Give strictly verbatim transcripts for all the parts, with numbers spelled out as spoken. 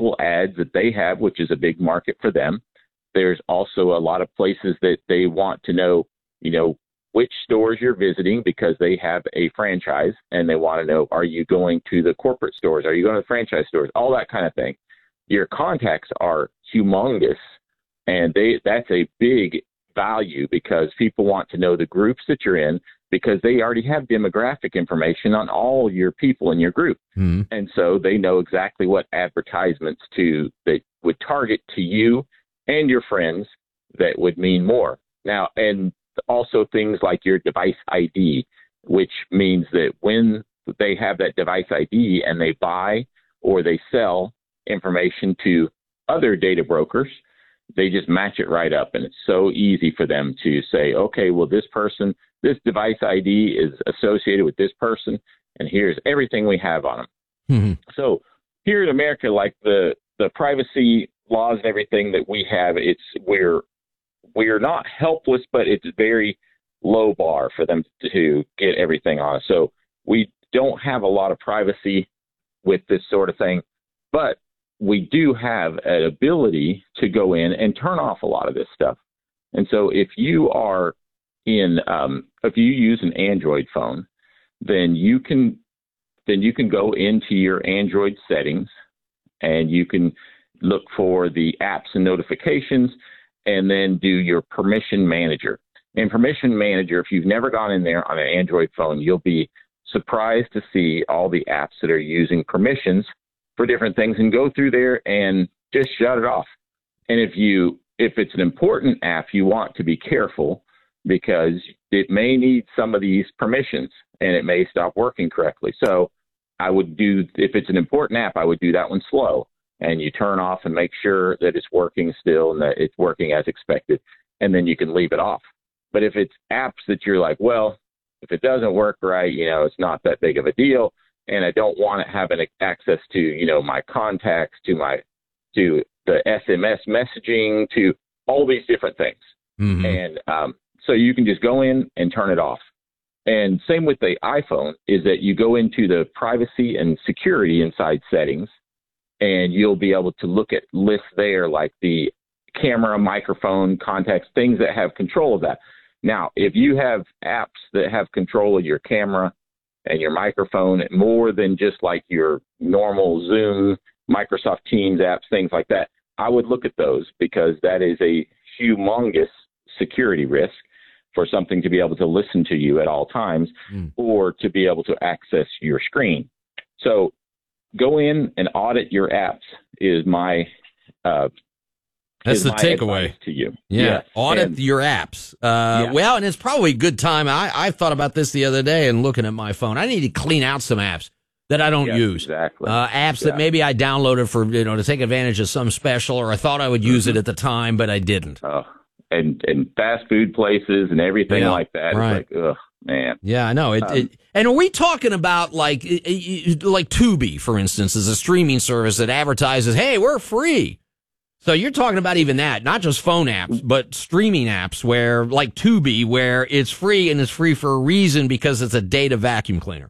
local ads that they have, which is a big market for them. There's also a lot of places that they want to know, you know, which stores you're visiting because they have a franchise and they want to know, are you going to the corporate stores? Are you going to the franchise stores? All that kind of thing. Your contacts are humongous, and they that's a big value because people want to know the groups that you're in because they already have demographic information on all your people in your group. Mm-hmm. And so they know exactly what advertisements to that would target to you and your friends that would mean more. Now, and also things like your device I D, which means that when they have that device I D and they buy or they sell information to other data brokers, they just match it right up. And it's so easy for them to say, okay, well, this person, this device I D is associated with this person, and here's everything we have on them. Mm-hmm. So here in America, like the, the privacy laws and everything that we have, it's we're we're not helpless, but it's very low bar for them to get everything on us. So we don't have a lot of privacy with this sort of thing, but we do have an ability to go in and turn off a lot of this stuff. And so if you are in, um, if you use an Android phone, then you can, then you can go into your Android settings and you can look for the apps and notifications and then do your permission manager. In permission manager, if you've never gone in there on an Android phone, you'll be surprised to see all the apps that are using permissions for different things, and go through there and just shut it off. And if you, if it's an important app, you want to be careful because it may need some of these permissions and it may stop working correctly. So I would do, if it's an important app, I would do that one slow, and you turn off and make sure that it's working still and that it's working as expected. And then you can leave it off. But if it's apps that you're like, well, if it doesn't work right, you know, it's not that big of a deal, and I don't want to have an access to, you know, my contacts, to my, to the S M S messaging, to all these different things. Mm-hmm. And um, so you can just go in and turn it off. And same with the iPhone is that you go into the privacy and security inside settings, and you'll be able to look at lists there like the camera, microphone, contacts, things that have control of that. Now, if you have apps that have control of your camera and your microphone more than just like your normal Zoom, Microsoft Teams apps, things like that, I would look at those because that is a humongous security risk for something to be able to listen to you at all times mm. or to be able to access your screen. So go in and audit your apps is my uh That's the takeaway to you. Yeah. Yes. Audit and, your apps. Uh, yeah. Well, and it's probably a good time. I, I thought about this the other day and looking at my phone. I need to clean out some apps that I don't yes, use. Exactly. Uh, apps yeah. that maybe I downloaded for, you know, to take advantage of some special, or I thought I would use mm-hmm. it at the time, but I didn't. Oh, and, and fast food places and everything yeah, like that. Right. It's like, ugh, man. Yeah, I know. It, um, it, and are we talking about like, like Tubi, for instance, is a streaming service that advertises, hey, we're free. So you're talking about even that, not just phone apps, but streaming apps where, like Tubi, where it's free and it's free for a reason because it's a data vacuum cleaner.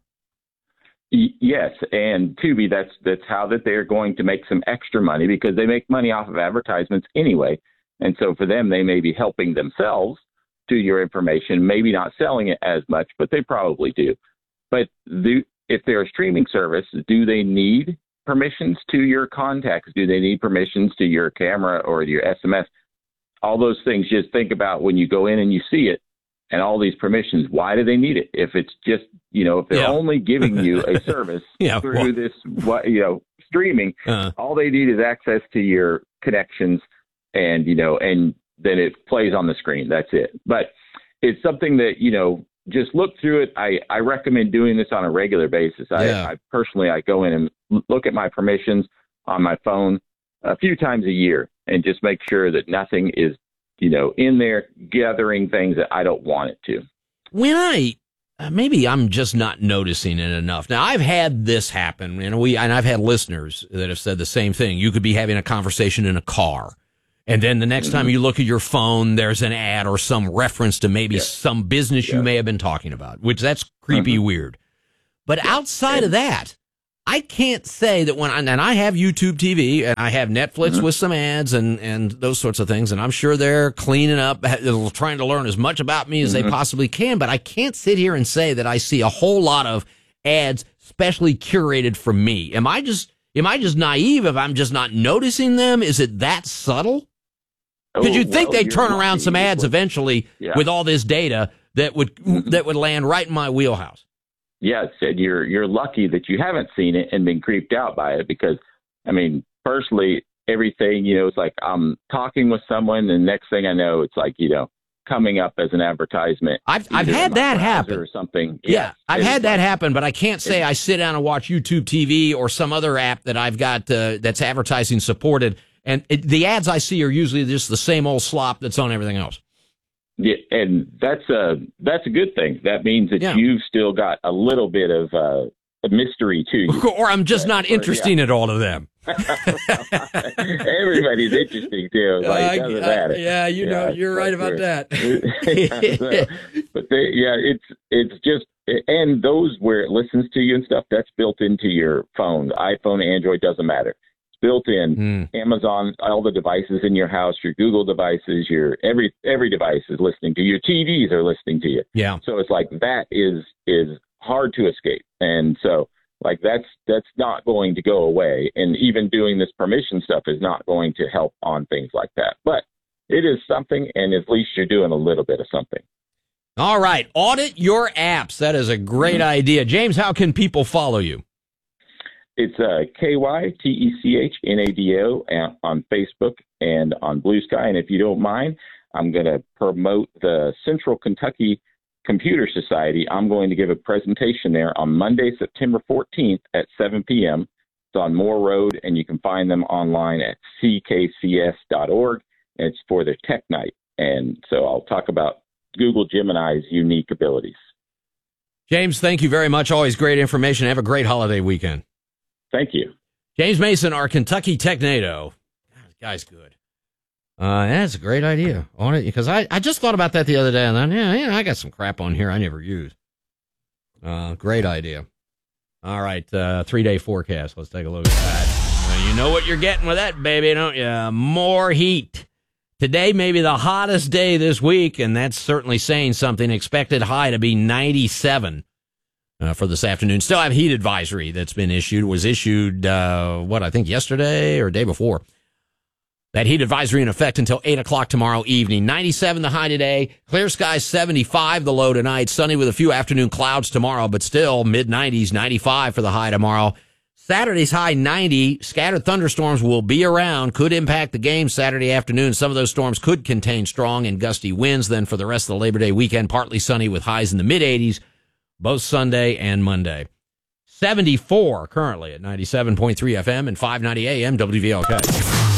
Yes, and Tubi, that's that's how that they're going to make some extra money because they make money off of advertisements anyway. And so for them, they may be helping themselves to your information, maybe not selling it as much, but they probably do. But the, if they're a streaming service, do they need permissions to your contacts? Do they need permissions to your camera or your S M S? All those things, just think about when you go in and you see it and all these permissions, why do they need it? If it's just, you know, if they're yeah. only giving you a service yeah, through well. this, what you know, streaming, uh-huh. all they need is access to your connections and, you know, and then it plays on the screen. That's it. But it's something that, you know, just look through it. I, I recommend doing this on a regular basis. I, yeah. I personally, I go in and look at my permissions on my phone a few times a year and just make sure that nothing is, you know, in there gathering things that I don't want it to. When I, uh, maybe I'm just not noticing it enough. Now, I've had this happen, and we, and I've had listeners that have said the same thing. You could be having a conversation in a car, and then the next mm-hmm. time you look at your phone, there's an ad or some reference to maybe yes. some business yes. you may have been talking about, which that's creepy mm-hmm. weird. But outside of that, I can't say that when I, and I have YouTube T V and I have Netflix mm-hmm. with some ads and, and those sorts of things. And I'm sure they're cleaning up, trying to learn as much about me as mm-hmm. they possibly can. But I can't sit here and say that I see a whole lot of ads specially curated for me. Am I just, am I just naive if I'm just not noticing them? Is it that subtle? Because oh, you'd think well, they'd turn around some ads eventually yeah. with all this data that would, mm-hmm. that would land right in my wheelhouse. Yeah, said you're you're lucky that you haven't seen it and been creeped out by it because, I mean, personally, everything, you know, it's like I'm talking with someone and next thing I know, it's like, you know, coming up as an advertisement. I've I've had that happen. Or something. Yeah, yeah I've had that like, happen, but I can't say I sit down and watch YouTube T V or some other app that I've got uh, that's advertising supported. And it, the ads I see are usually just the same old slop that's on everything else. Yeah, and that's a that's a good thing. That means that yeah. you've still got a little bit of uh, a mystery to you. Or I'm just not interesting yeah. at all to them. Everybody's interesting too. Like, uh, doesn't uh, matter. Yeah, you yeah, know, you're right about that. yeah, so, but they, yeah, it's it's just and those where it listens to you and stuff. That's built into your phone, iPhone, Android, doesn't matter. Built in mm. Amazon, all the devices in your house, your Google devices, your every every device is listening to you. Your T Vs are listening to you. Yeah. So it's like that is is hard to escape, and so like that's that's not going to go away. And even doing this permission stuff is not going to help on things like that. But it is something, and at least you're doing a little bit of something. All right, audit your apps. That is a great mm-hmm. idea, James. How can people follow you? It's uh, K Y T E C H N A D O on Facebook and on Blue Sky. And if you don't mind, I'm going to promote the Central Kentucky Computer Society. I'm going to give a presentation there on Monday, September fourteenth at seven p.m. It's on Moore Road, and you can find them online at c k c s dot org. And it's for their Tech Night. And so I'll talk about Google Gemini's unique abilities. James, thank you very much. Always great information. Have a great holiday weekend. Thank you. James Mason, our Kentucky Technado. God, this guy's good. Uh, that's a great idea on it because I, I just thought about that the other day and then, yeah, yeah, I got some crap on here I never use. Uh, great idea. All right. Uh, three day forecast. Let's take a look at that. Well, you know what you're getting with that, baby, don't you? More heat. Today may be the hottest day this week, and that's certainly saying something. Expected high to be ninety-seven. Uh, for this afternoon. Still have heat advisory that's been issued. Was issued, uh, what, I think yesterday or day before. That heat advisory in effect until eight o'clock tomorrow evening. ninety-seven the high today. Clear skies seventy-five the low tonight. Sunny with a few afternoon clouds tomorrow, but still mid-nineties, ninety-five for the high tomorrow. Saturday's high ninety. Scattered thunderstorms will be around. Could impact the game Saturday afternoon. Some of those storms could contain strong and gusty winds. Then for the rest of the Labor Day weekend, partly sunny with highs in the mid-eighties. Both Sunday and Monday. seventy-four currently at ninety-seven point three F M and five ninety A M W V L K.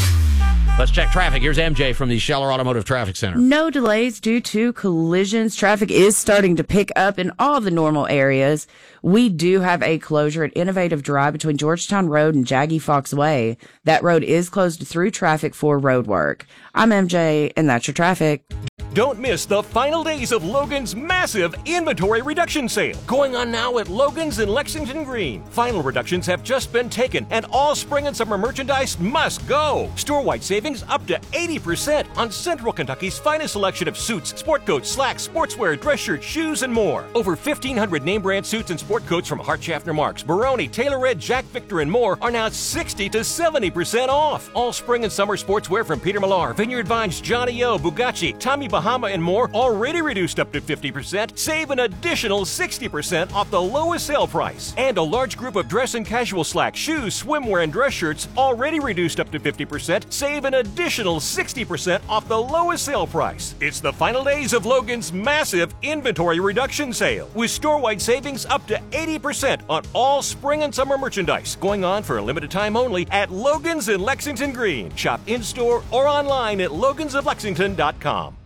Let's check traffic. Here's M J from the Scheller Automotive Traffic Center. No delays due to collisions. Traffic is starting to pick up in all the normal areas. We do have a closure at Innovative Drive between Georgetown Road and Jaggy Fox Way. That road is closed through traffic for road work. I'm M J, and that's your traffic. Don't miss the final days of Logan's massive inventory reduction sale. Going on now at Logan's in Lexington Green. Final reductions have just been taken, and all spring and summer merchandise must go. Store-wide savings up to eighty percent on Central Kentucky's finest selection of suits, sport coats, slacks, sportswear, dress shirts, shoes, and more. Over fifteen hundred name-brand suits and sport coats from Hart Schaffner Marks, Baroni, Taylor Red, Jack Victor, and more are now sixty to seventy percent off. All spring and summer sportswear from Peter Millar, Vineyard Vines, Johnny O, Bugatti, Tommy Bahama, and more already reduced up to fifty percent. Save an additional sixty percent off the lowest sale price. And a large group of dress and casual slacks, shoes, swimwear, and dress shirts already reduced up to fifty percent. Save an additional sixty percent off the lowest sale price. It's the final days of Logan's massive inventory reduction sale with store-wide savings up to eighty percent on all spring and summer merchandise. Going on for a limited time only at Logan's in Lexington Green. Shop in-store or online at logans of lexington dot com.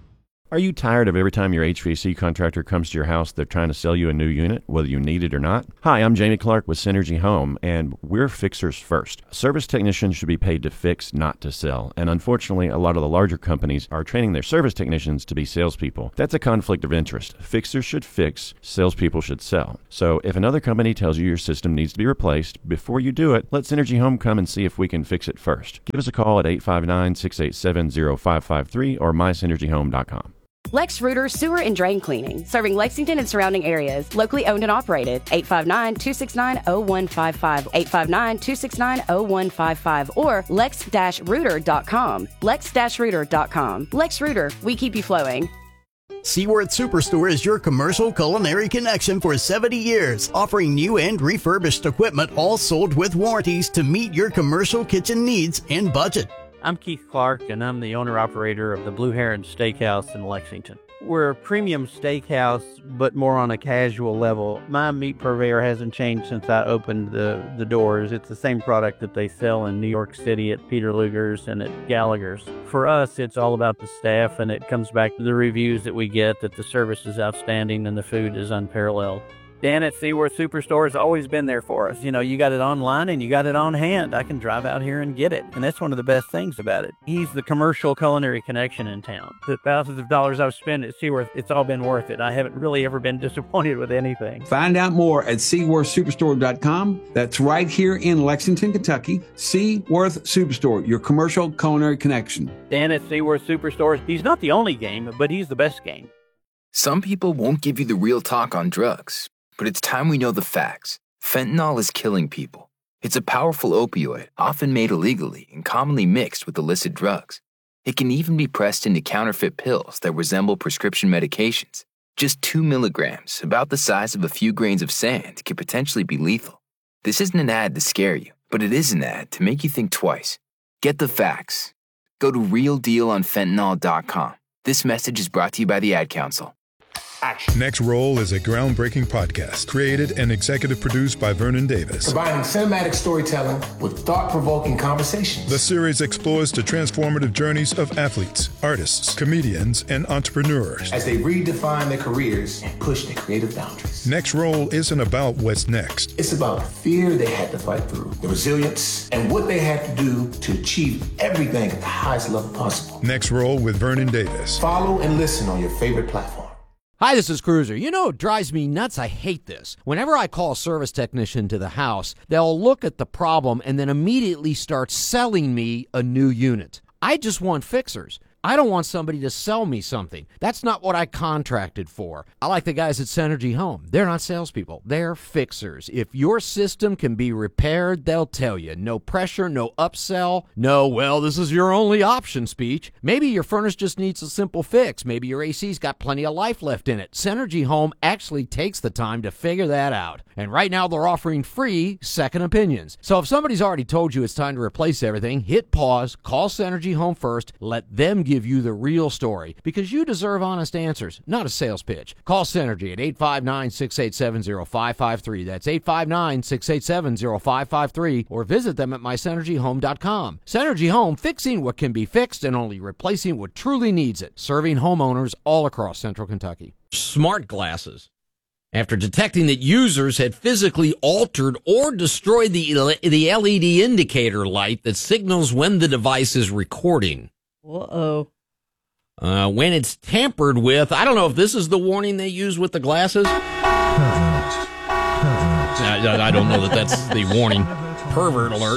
Are you tired of every time your H V A C contractor comes to your house, they're trying to sell you a new unit, whether you need it or not? Hi, I'm Jamie Clark with Synergy Home, and we're fixers first. Service technicians should be paid to fix, not to sell. And unfortunately, a lot of the larger companies are training their service technicians to be salespeople. That's a conflict of interest. Fixers should fix, salespeople should sell. So if another company tells you your system needs to be replaced, before you do it, let Synergy Home come and see if we can fix it first. Give us a call at eight five nine, six eight seven, zero five five three or my synergy home dot com. Lex Rooter Sewer and Drain Cleaning, serving Lexington and surrounding areas. Locally owned and operated. eight five nine, two six nine, zero one five five. eight five nine, two six nine, zero one five five or lex dash rooter dot com. lex dash rooter dot com. Lex Rooter, we keep you flowing. Seaworth Superstore is your commercial culinary connection for seventy years, offering new and refurbished equipment, all sold with warranties to meet your commercial kitchen needs and budget. I'm Keith Clark, and I'm the owner-operator of the Blue Heron Steakhouse in Lexington. We're a premium steakhouse, but more on a casual level. My meat purveyor hasn't changed since I opened the, the doors. It's the same product that they sell in New York City at Peter Luger's and at Gallagher's. For us, it's all about the staff, and it comes back to the reviews that we get, that the service is outstanding and the food is unparalleled. Dan at Seaworth Superstore has always been there for us. You know, you got it online and you got it on hand. I can drive out here and get it. And that's one of the best things about it. He's the commercial culinary connection in town. The thousands of dollars I've spent at Seaworth, it's all been worth it. I haven't really ever been disappointed with anything. Find out more at seaworth superstore dot com. That's right here in Lexington, Kentucky. Seaworth Superstore, your commercial culinary connection. Dan at Seaworth Superstore, he's not the only game, but he's the best game. Some people won't give you the real talk on drugs. But it's time we know the facts. Fentanyl is killing people. It's a powerful opioid, often made illegally and commonly mixed with illicit drugs. It can even be pressed into counterfeit pills that resemble prescription medications. Just two milligrams, about the size of a few grains of sand, could potentially be lethal. This isn't an ad to scare you, but it is an ad to make you think twice. Get the facts. Go to real deal on fentanyl dot com. This message is brought to you by the Ad Council. Action. Next Roll is a groundbreaking podcast created and executive produced by Vernon Davis. Combining cinematic storytelling with thought-provoking conversations. The series explores the transformative journeys of athletes, artists, comedians, and entrepreneurs as they redefine their careers and push their creative boundaries. Next Roll isn't about what's next. It's about the fear they had to fight through, the resilience, and what they had to do to achieve everything at the highest level possible. Next Roll with Vernon Davis. Follow and listen on your favorite platform. Hi, this is Cruiser. You know what drives me nuts? I hate this. Whenever I call a service technician to the house, they'll look at the problem and then immediately start selling me a new unit. I just want fixers. I don't want somebody to sell me something. That's not what I contracted for. I like the guys at Synergy Home. They're not salespeople. They're fixers. If your system can be repaired, they'll tell you. No pressure, no upsell, no, well, this is your only option speech. Maybe your furnace just needs a simple fix. Maybe your A C's got plenty of life left in it. Synergy Home actually takes the time to figure that out. And right now they're offering free second opinions. So if somebody's already told you it's time to replace everything, hit pause, call Synergy Home first, let them give you the real story, because you deserve honest answers, not a sales pitch. Call Synergy at eight five nine, six eight seven, zero five five three. That's eight five nine, six eight seven, zero five five three, or visit them at my synergy home dot com. Synergy Home, fixing what can be fixed and only replacing what truly needs it, serving homeowners all across central Kentucky. Smart glasses. After detecting that users had physically altered or destroyed the, the L E D indicator light that signals when the device is recording. Uh-oh. Uh, when it's tampered with, I don't know if this is the warning they use with the glasses. I, I don't know that that's the warning. Pervert alert.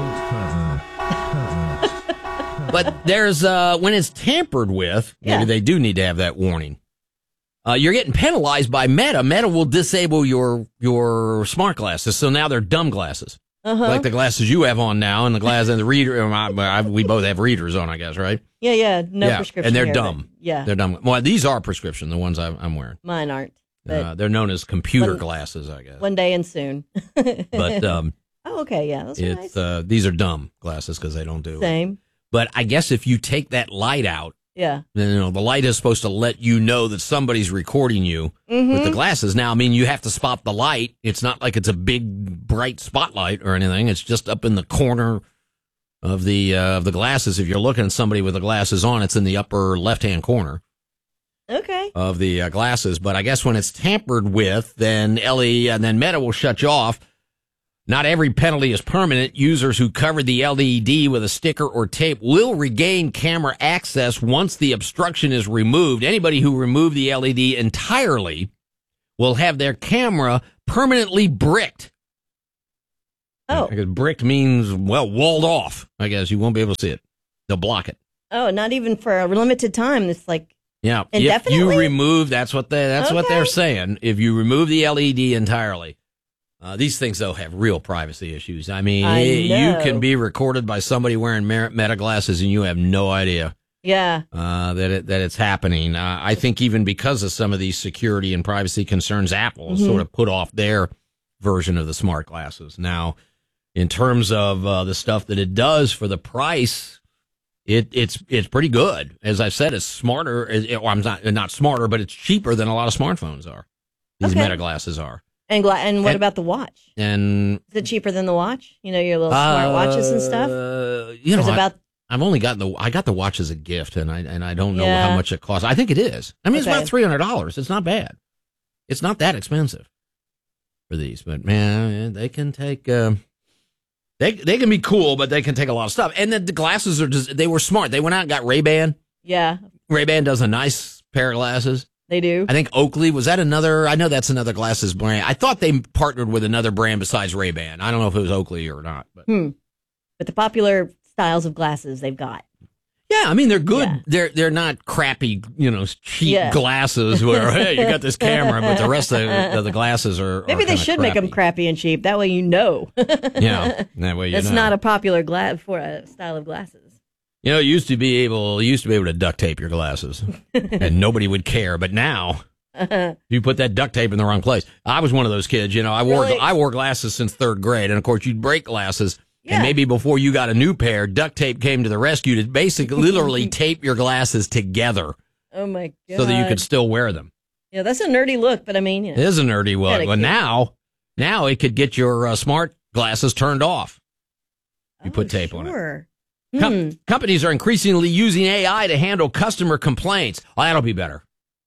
But there's, uh, when it's tampered with, maybe yeah. they do need to have that warning. Uh, you're getting penalized by Meta. Meta will disable your, your smart glasses, so now they're dumb glasses. Uh-huh. Like the glasses you have on now, and the glass and the reader. I, I, we both have readers on, I guess, right? Yeah, yeah. No yeah. prescription. And they're here, dumb. Yeah. They're dumb. Well, these are prescription, the ones I'm, I'm wearing. Mine aren't. Uh, they're known as computer one, glasses, I guess. One day and soon. But, um. Oh, okay, yeah. Those are it's, nice. Uh, these are dumb glasses because they don't do Same. It. But I guess if you take that light out, yeah, then, you know, the light is supposed to let you know that somebody's recording you mm-hmm. with the glasses. Now, I mean, you have to spot the light. It's not like it's a big, bright spotlight or anything. It's just up in the corner of the uh, of the glasses. If you're looking at somebody with the glasses on, it's in the upper left-hand corner. Okay. of the uh, glasses. But I guess when it's tampered with, then L E and then Meta will shut you off. Not every penalty is permanent. Users who covered the L E D with a sticker or tape will regain camera access once the obstruction is removed. Anybody who removed the L E D entirely will have their camera permanently bricked. Oh. Because bricked means, well, walled off. I guess you won't be able to see it. They'll block it. Oh, not even for a limited time. It's like Yeah. indefinitely? If you remove, that's what they, that's what Okay. they're saying. If you remove the L E D entirely. Uh, these things, though, have real privacy issues. I mean, I you know. can be recorded by somebody wearing mer- Meta glasses and you have no idea yeah. uh, that it, that it's happening. Uh, I think even because of some of these security and privacy concerns, Apple has Mhm. sort of put off their version of the smart glasses. Now, in terms of uh, the stuff that it does for the price, it, it's it's pretty good. As I said, it's smarter. It, or I'm not not smarter, but it's cheaper than a lot of smartphones are. These Okay. Meta glasses are. And gla- and what And- about the watch? And Is it cheaper than the watch? You know, your little smart watches and stuff? Uh, you know, Or is it I, about I've only gotten the I got the watch as a gift, and I and I don't know Yeah. how much it costs. I think it is. I mean, it's Okay. about three hundred dollars. It's not bad. It's not that expensive for these, but man, they can take. Um, they they can be cool, but they can take a lot of stuff. And the, the glasses are just they were smart. They went out and got Ray-Ban. Yeah, Ray-Ban does a nice pair of glasses. they do. I think Oakley, was that another? I know that's another glasses brand. I thought they partnered with another brand besides Ray-Ban. I don't know if it was Oakley or not. But Hmm. But the popular styles of glasses they've got. yeah, I mean, they're good. Yeah. They're they're not crappy, you know, cheap Yeah. glasses where, hey, you got this camera, but the rest of the, of the glasses are, Maybe are they kinda should make them crappy. crappy and cheap. That way you know. Yeah, that way you That's know. not a popular gla- for a style of glasses. You know, you used to be able, you used to be able to duct tape your glasses, and nobody would care. But now, you put that duct tape in the wrong place. I was one of those kids. You know, I wore Really? I wore glasses since third grade, and of course, you'd break glasses. Yeah. And maybe before you got a new pair, duct tape came to the rescue to basically, literally tape your glasses together Oh my god! so that you could still wear them. Yeah, that's a nerdy look, but I mean, you know. It is a nerdy one. Kinda But cute. now, now it could get your uh, smart glasses turned off. You put tape on it. Sure. Com- Hmm. companies are increasingly using A I to handle customer complaints. Oh, that'll be better.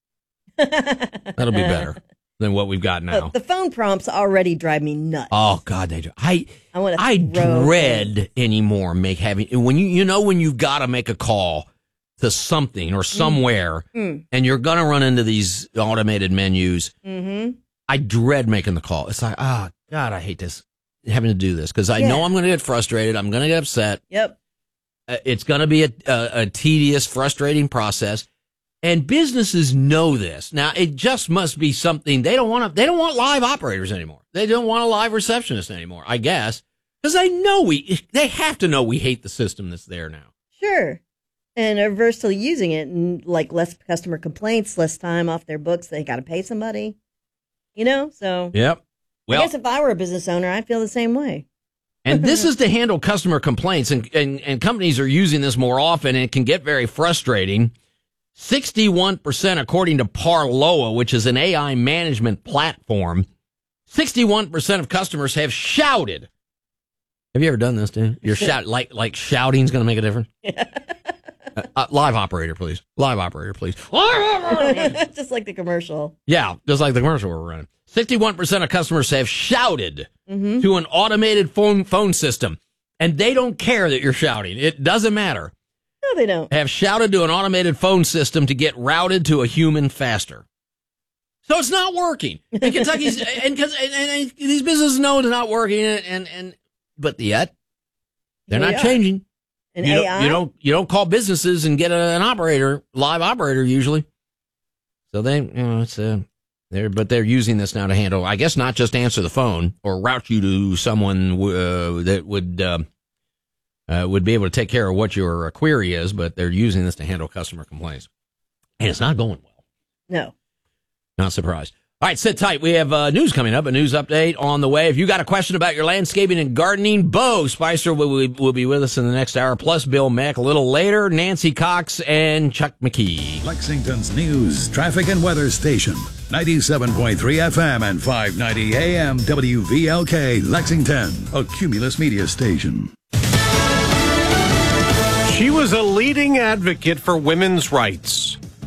That'll be better than what we've got now. Look, the phone prompts already drive me nuts. Oh God, they do. I I want to. I dread anymore make having when you you know when you've got to make a call to something or somewhere Mm. and you're gonna run into these automated menus. Mm-hmm. I dread making the call. It's like, oh God, I hate this having to do this because I Yeah. know I'm going to get frustrated. I'm going to get upset. Yep. Uh, it's going to be a, a, a tedious, frustrating process. And businesses know this. Now, it just must be something they don't want to, they don't want live operators anymore. They don't want a live receptionist anymore, I guess, because they know we, they have to know we hate the system that's there now. Sure. And are versed to using it, and like less customer complaints, less time off their books. They got to pay somebody. You know, so Yep. Well, I guess if I were a business owner, I'd feel the same way. and this is to handle customer complaints, and, and, and companies are using this more often, and it can get very frustrating. sixty-one percent, according to Parloa, which is an A I management platform, sixty-one percent of customers have shouted. Have you ever done this, dude? You're shout like like shouting's going to make a difference. uh, uh, live operator, please. Live operator, please. Live operator. Just like the commercial. Yeah, just like the commercial we're running. sixty-one percent of customers have shouted Mm-hmm. to an automated phone phone system, and they don't care that you're shouting. It doesn't matter. No, they don't. Have shouted to an automated phone system to get routed to a human faster. So it's not working. And Kentucky's and, and, and, and these businesses know it's not working, and and, and but yet they're Here we not are. changing. An you A I? Don't, you don't you don't call businesses and get a, an operator, live operator usually. So they, you know, it's uh, they're but they're using this now to handle, I guess, not just answer the phone or route you to someone uh, that would uh, uh, would be able to take care of what your uh, query is, but they're using this to handle customer complaints, and it's not going well. No. Not surprised. All right, sit tight. We have uh, news coming up, a news update on the way. If you got a question about your landscaping and gardening, Bo Spicer will, will, will be with us in the next hour, plus Bill Mack a little later, Nancy Cox, and Chuck McKee. Lexington's news, traffic, and weather station. ninety-seven point three F M and five ninety A M W V L K, Lexington, a Cumulus media station. She was a leading advocate for women's rights.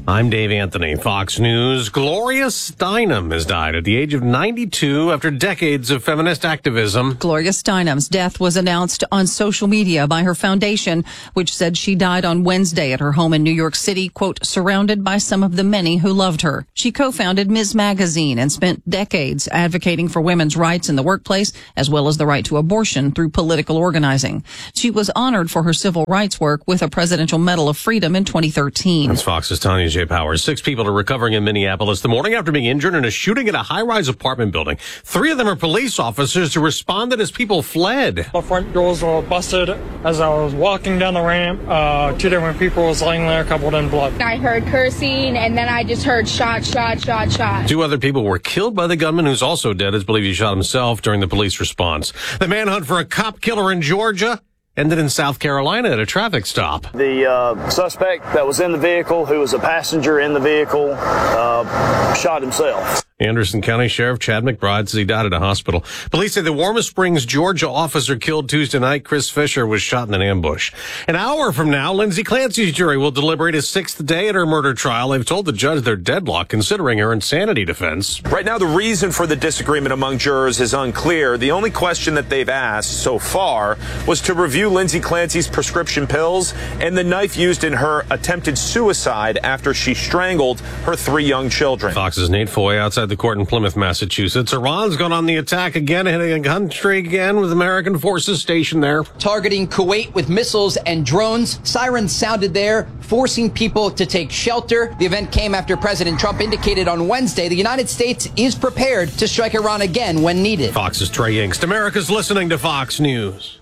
I'm Dave Anthony, Fox News. Gloria Steinem has died at the age of ninety-two after decades of feminist activism. Gloria Steinem's death was announced on social media by her foundation, which said she died on Wednesday at her home in New York City, quote, surrounded by some of the many who loved her. She co-founded Miz Magazine and spent decades advocating for women's rights in the workplace, as well as the right to abortion through political organizing. She was honored for her civil rights work with a Presidential Medal of Freedom in twenty thirteen. That's Fox's Tanya J. Powers. Six people are recovering in Minneapolis the morning after being injured in a shooting at a high-rise apartment building. Three of them are police officers who responded as people fled. The front doors were busted as I was walking down the ramp. Uh, two different people was laying there, covered in blood. I heard cursing, and then I just heard shot, shot, shot, shot. Two other people were killed by the gunman, who's also dead. It's believed he shot himself during the police response. The manhunt for a cop killer in Georgia ended in South Carolina at a traffic stop. The uh, suspect that was in the vehicle, who was a passenger in the vehicle, uh, shot himself. Anderson County Sheriff Chad McBride says he died at a hospital. Police say the Warm Springs, Georgia officer killed Tuesday night, Chris Fisher, was shot in an ambush. An hour from now, Lindsay Clancy's jury will deliberate a sixth day at her murder trial. They've told the judge they're deadlocked, considering her insanity defense. Right now, the reason for the disagreement among jurors is unclear. The only question that they've asked so far was to review Lindsay Clancy's prescription pills and the knife used in her attempted suicide after she strangled her three young children. Fox's Nate Foy outside the court in Plymouth, Massachusetts. Iran's gone on the attack again, hitting a country again with American forces stationed there. Targeting Kuwait with missiles and drones. Sirens sounded there, forcing people to take shelter. The event came after President Trump indicated on Wednesday the United States is prepared to strike Iran again when needed. Fox's Trey Yingst. America's listening to Fox News.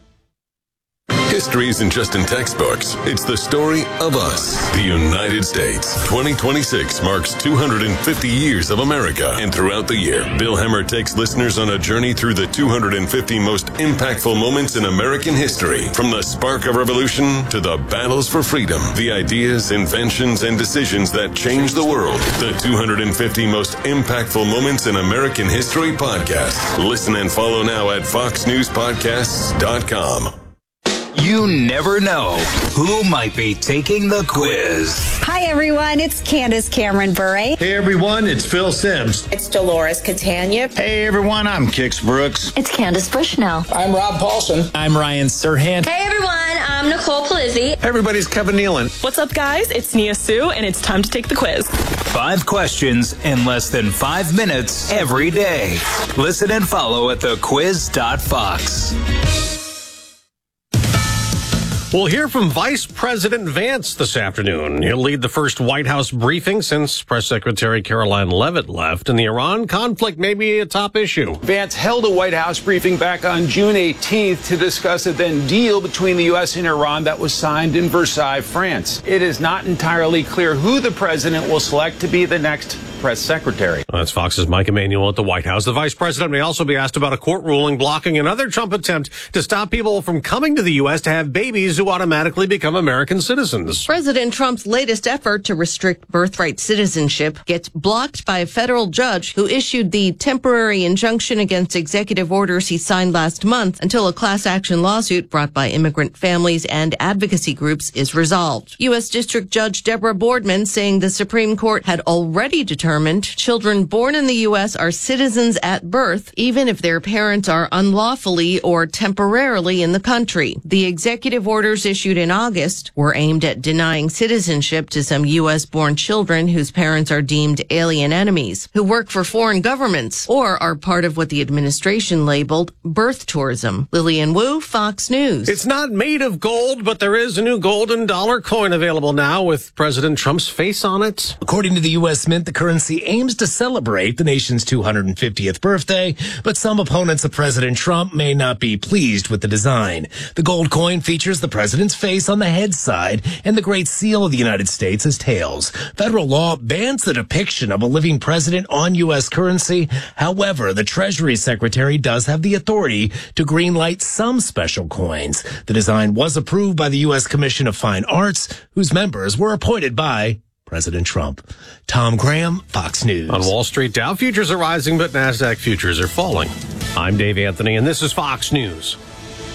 History isn't just in textbooks. It's the story of us, the United States. twenty twenty-six marks two hundred fifty years of America. And throughout the year, Bill Hemmer takes listeners on a journey through the two hundred fifty most impactful moments in American history. From the spark of revolution to the battles for freedom, the ideas, inventions, and decisions that changed the world. The two hundred fifty most impactful moments in American history podcast. Listen and follow now at fox news podcasts dot com. You never know who might be taking the quiz. Hi, everyone. It's Candace Cameron Bure. Hey, everyone. It's Phil Sims. It's Dolores Catania. Hey, everyone. I'm Kix Brooks. It's Candace Bushnell. I'm Rob Paulson. I'm Ryan Serhant. Hey, everyone. I'm Nicole Palizzi. Everybody's Kevin Nealon. What's up, guys? It's Nia Sue, and it's time to take the quiz. Five questions in less than five minutes every day. Listen and follow at the quiz dot fox. We'll hear from Vice President Vance this afternoon. He'll lead the first White House briefing since Press Secretary Caroline Leavitt left, and the Iran conflict may be a top issue. Vance held a White House briefing back on June eighteenth to discuss a then deal between the U S and Iran that was signed in Versailles, France. It is not entirely clear who the president will select to be the next press secretary. That's Fox's Mike Emanuel at the White House. The vice president may also be asked about a court ruling blocking another Trump attempt to stop people from coming to the U S to have babies who automatically become American citizens. President Trump's latest effort to restrict birthright citizenship gets blocked by a federal judge who issued the temporary injunction against executive orders he signed last month until a class action lawsuit brought by immigrant families and advocacy groups is resolved. U S. District Judge Deborah Boardman saying the Supreme Court had already determined children born in the U S are citizens at birth, even if their parents are unlawfully or temporarily in the country. The executive orders issued in August were aimed at denying citizenship to some U S-born children whose parents are deemed alien enemies, who work for foreign governments, or are part of what the administration labeled birth tourism. Lillian Wu, Fox News. It's not made of gold, but there is a new golden dollar coin available now with President Trump's face on it. According to the U S Mint, the currency aims to celebrate the nation's two hundred fiftieth birthday, but some opponents of President Trump may not be pleased with the design. The gold coin features the president's face on the head side and the Great Seal of the United States as tails. Federal law bans the depiction of a living president on U S currency. However, the Treasury Secretary does have the authority to greenlight some special coins. The design was approved by the U S Commission of Fine Arts, whose members were appointed by President Trump. Tom Graham, Fox News. On Wall Street, Dow futures are rising, but NASDAQ futures are falling. I'm Dave Anthony, and this is Fox News.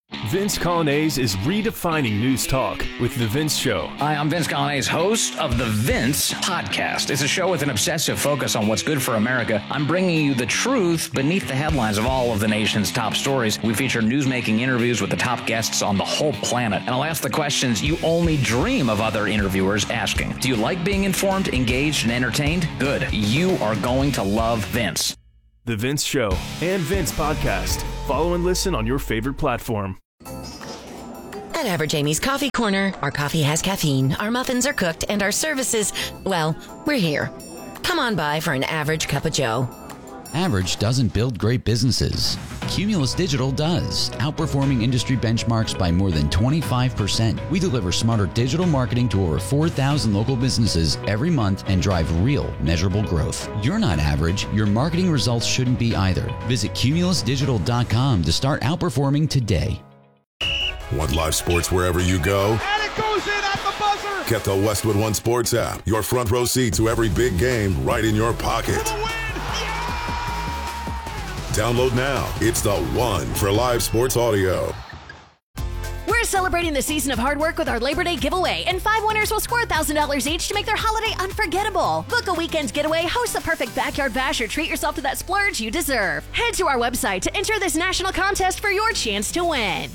Vince Colonnese is redefining news talk with The Vince Show. Hi, I'm Vince Colonnese, host of The Vince Podcast. It's a show with an obsessive focus on what's good for America. I'm bringing you the truth beneath the headlines of all of the nation's top stories. We feature newsmaking interviews with the top guests on the whole planet. And I'll ask the questions you only dream of other interviewers asking. Do you like being informed, engaged, and entertained? Good. You are going to love Vince. The Vince Show and Vince Podcast. Follow and listen on your favorite platform. At Average Amy's Coffee Corner, our coffee has caffeine, our muffins are cooked, and our services, well, we're here. Come on by for an average cup of joe. Average doesn't build great businesses. Cumulus Digital does, outperforming industry benchmarks by more than twenty-five percent. We deliver smarter digital marketing to over four thousand local businesses every month and drive real, measurable growth. You're not average. Your marketing results shouldn't be either. Visit cumulus digital dot com to start outperforming today. Want live sports wherever you go? And it goes in at the buzzer! Get the Westwood One Sports app. Your front row seat to every big game right in your pocket. Download now. It's the one for live sports audio. We're celebrating the season of hard work with our Labor Day giveaway, and five winners will score one thousand dollars each to make their holiday unforgettable. Book a weekend getaway, host the perfect backyard bash, or treat yourself to that splurge you deserve. Head to our website to enter this national contest for your chance to win.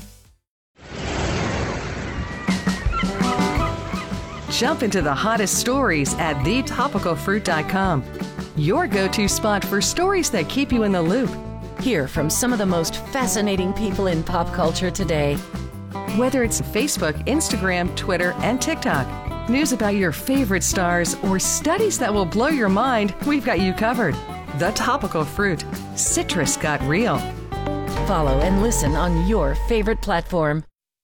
Jump into the hottest stories at the topical fruit dot com. Your go-to spot for stories that keep you in the loop. Hear from some of the most fascinating people in pop culture today. Whether it's Facebook, Instagram, Twitter, and TikTok, news about your favorite stars, or studies that will blow your mind, we've got you covered. The Topical Fruit. Citrus got real. Follow and listen on your favorite platform.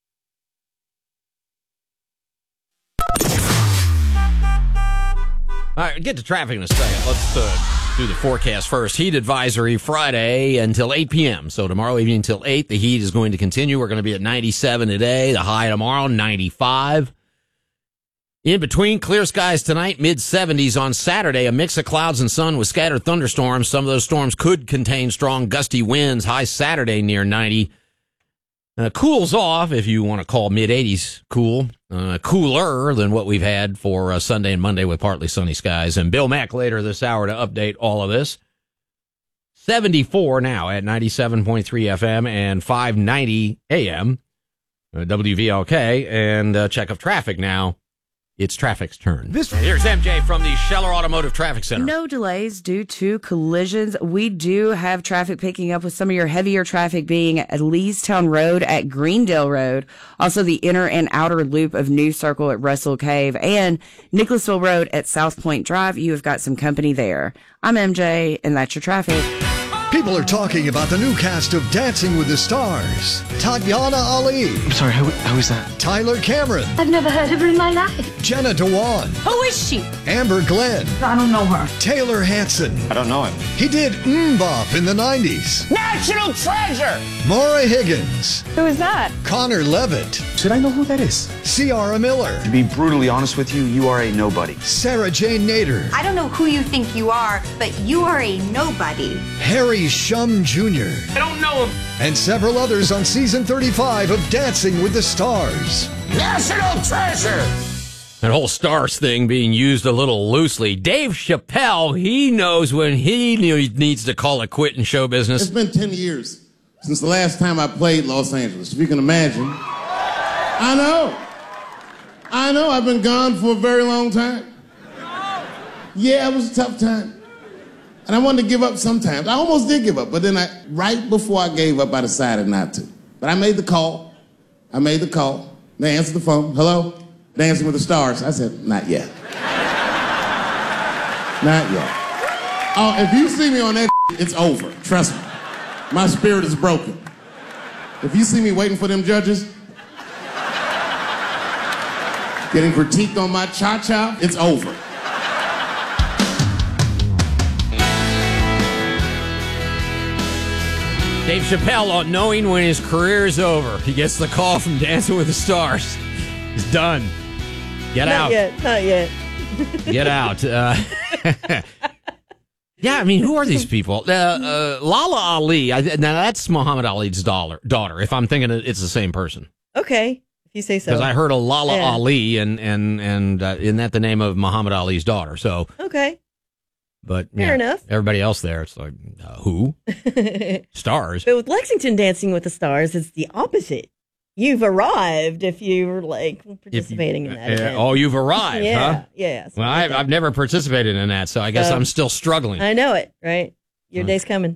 All right, get to traffic in a second. Let's uh, do the forecast first. Heat advisory Friday until eight p.m. So tomorrow evening until eight, the heat is going to continue. We're going to be at ninety-seven today. The high tomorrow, ninety-five. In between, clear skies tonight, mid seventies on Saturday. A mix of clouds and sun with scattered thunderstorms. Some of those storms could contain strong gusty winds. High Saturday near ninety. Uh, cools off, if you want to call mid eighties cool. Uh, cooler than what we've had for uh, Sunday and Monday with partly sunny skies. And Bill Mack later this hour to update all of this. seventy-four now at ninety-seven point three F M and five ninety A M. Uh, W V L K. And uh, check of traffic now. It's traffic's turn. This Here's M J from the Scheller Automotive Traffic Center. No delays due to collisions. We do have traffic picking up with some of your heavier traffic being at Leestown Road at Greendale Road. Also the inner and outer loop of New Circle at Russell Cave and Nicholasville Road at South Point Drive. You have got some company there. I'm M J and that's your traffic. People are talking about the new cast of Dancing with the Stars. Tatiana Ali. I'm sorry, who, who is that? Tyler Cameron. I've never heard of her in my life. Jenna Dewan. Who is she? Amber Glenn. I don't know her. Taylor Hanson. I don't know him. He did MMMBop in the nineties. National treasure! Maura Higgins. Who is that? Connor Levitt. Should I know who that is? Ciara Miller. To be brutally honest with you, you are a nobody. Sarah Jane Nader. I don't know who you think you are, but you are a nobody. Harry Shum Junior I don't know him. And several others on season thirty-five of Dancing with the Stars. National treasure! That whole stars thing being used a little loosely. Dave Chappelle, he knows when he needs to call it quit in show business. It's been ten years since the last time I played Los Angeles. If you can imagine. I know. I know. I've been gone for a very long time. Yeah, it was a tough time. And I wanted to give up sometimes. I almost did give up, but then I, right before I gave up, I decided not to. But I made the call. I made the call. They answered the phone. Hello? Dancing with the Stars. I said, not yet. Not yet. Oh, if you see me on that, it's over. Trust me. My spirit is broken. If you see me waiting for them judges, getting critiqued on my cha-cha, it's over. Dave Chappelle, on knowing when his career is over, he gets the call from Dancing with the Stars. He's done. Get not out. Yet, not yet. Get out. Uh, Yeah, I mean, who are these people? Uh, uh, Lala Ali. I, now that's Muhammad Ali's daughter. Daughter, if I'm thinking it's the same person. Okay, if you say so. Because I heard a Lala Yeah. Ali, and and and uh, isn't that the name of Muhammad Ali's daughter? So, Okay. but Fair yeah, enough. Everybody else there, it's like uh, who? Stars. But with Lexington Dancing with the Stars, it's the opposite. You've arrived if you're like participating in that Uh, event. oh, you've arrived, yeah, huh? Yeah. Well, I've, I've never participated in that, so I guess So- I'm still struggling. I know it, right? Your day's coming.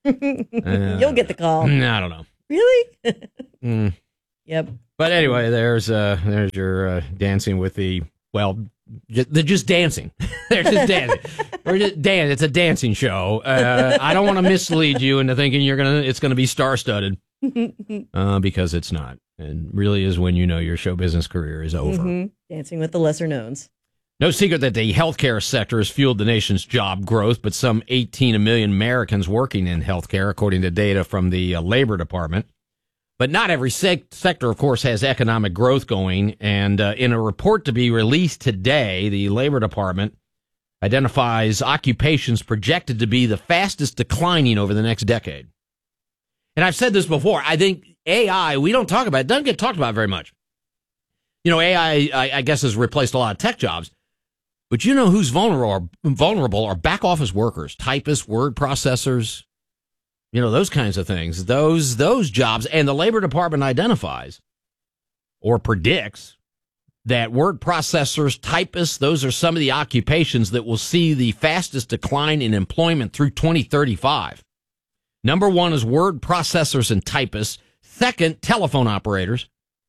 You'll get the call. Mm, I don't know. Really? Mm. Yep. But anyway, there's uh, there's your uh, dancing with the well, ju- they're just dancing. They're just dancing. We're just dan- It's a dancing show. Uh, I don't want to mislead you into thinking you're gonna it's gonna be star studded uh, because it's not. And really is when you know your show business career is over. Mhm. Dancing with the lesser knowns. No secret that the healthcare sector has fueled the nation's job growth, but some eighteen million Americans working in healthcare, according to data from the uh, Labor Department. But not every sec- sector, of course, has economic growth going. And uh, in a report to be released today, the Labor Department identifies occupations projected to be the fastest declining over the next decade. And I've said this before. I think A I, we don't talk about it, doesn't get talked about very much. You know, A I, I, I guess, has replaced a lot of tech jobs. But you know who's vulnerable? Vulnerable are back office workers, typists, word processors, you know, those kinds of things. Those those jobs, and the Labor Department identifies or predicts that word processors, typists, those are some of the occupations that will see the fastest decline in employment through twenty thirty-five. Number one is word processors and typists. Second, telephone operators.